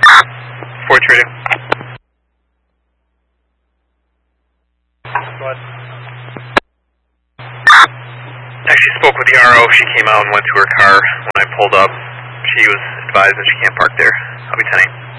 Fort Trading. What? Actually spoke with the RO. She came out and went to her car when I pulled up. She was advised that she can't park there. I'll be 10-8.